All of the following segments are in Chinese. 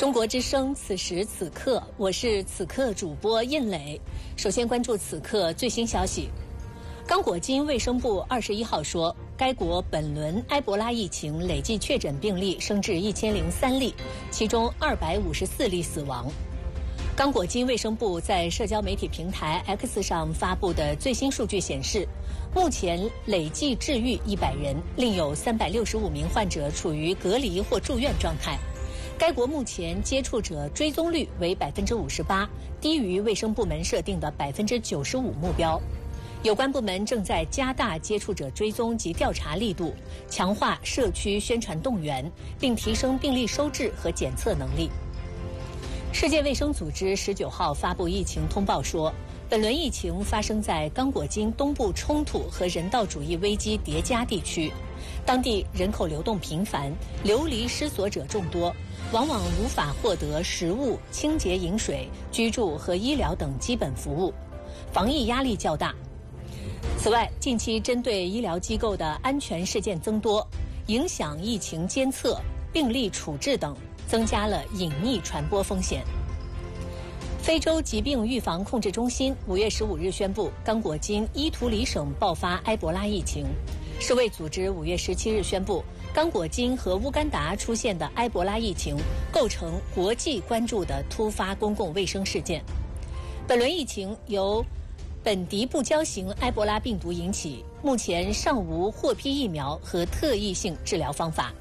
中国之声，此时此刻，我是此刻主播印磊。首先关注此刻最新消息。刚果金卫生部21号说，该国本轮埃博拉疫情累计确诊病例升至1003例，其中254例死亡。刚果金卫生部在社交媒体平台 X 上发布的最新数据显示，目前累计治愈100人，另有365名患者处于隔离或住院状态。该国目前接触者追踪率为58%，低于卫生部门设定的95%目标。有关部门正在加大接触者追踪及调查力度，强化社区宣传动员，并提升病例收治和检测能力。世界卫生组织19号发布疫情通报说，本轮疫情发生在刚果金东部冲突和人道主义危机叠加地区，当地人口流动频繁，流离失所者众多，往往无法获得食物、清洁饮水、居住和医疗等基本服务，防疫压力较大。此外，近期针对医疗机构的安全事件增多，影响疫情监测、病例处置等，增加了隐匿传播风险。非洲疾病预防控制中心5月15日宣布，刚果金伊图里省爆发埃博拉疫情。世卫组织5月17日宣布，刚果金和乌干达出现的埃博拉疫情构成国际关注的突发公共卫生事件。本轮疫情由本迪布胶型埃博拉病毒引起，目前尚无获批疫苗和特异性治疗方法。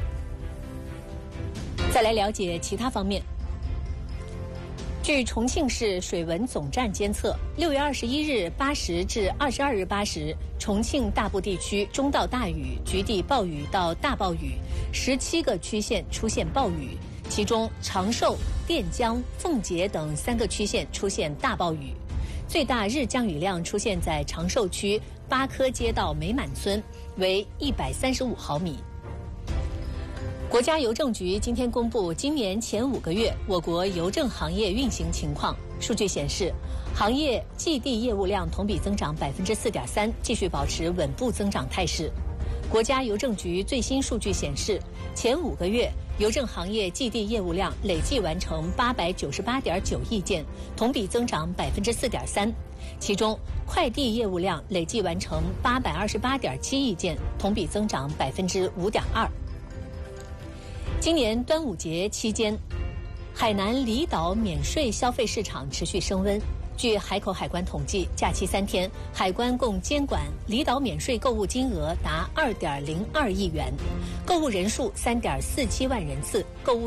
再来了解其他方面。据重庆市水文总站监测，6月21日8时至22日8时，重庆大部地区中到大雨、局地暴雨到大暴雨，17个区县出现暴雨，其中长寿、垫江、奉节等3个区县出现大暴雨。最大日降雨量出现在长寿区八棵街道美满村，为135毫米。国家邮政局今天公布今年前5个月我国邮政行业运行情况。数据显示，行业寄递业务量同比增长4.3%，继续保持稳步增长态势。国家邮政局最新数据显示，前5个月邮政行业寄递业务量累计完成898.9亿件，同比增长4.3%。其中，快递业务量累计完成828.7亿件，同比增长5.2%。今年端午节期间，海南离岛免税消费市场持续升温。据海口海关统计，假期3天，海关共监管离岛免税购物金额达2.02亿元，购物人数3.47万人次，购物